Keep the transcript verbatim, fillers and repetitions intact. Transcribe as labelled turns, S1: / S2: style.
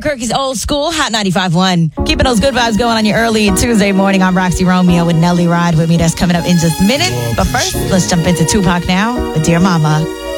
S1: Albuquerque's Old School, Hot ninety-five point one. Keeping those good vibes going on your early Tuesday morning. I'm Roxy Romeo with Nelly Ride with me. That's coming up in just a minute. But first, let's jump into Tupac now with Dear Mama.